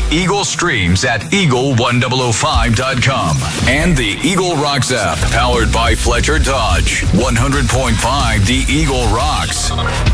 Eagle streams at eagle1005.com and the Eagle Rocks app, powered by Fletcher Dodge. 100.5 The Eagle Rocks.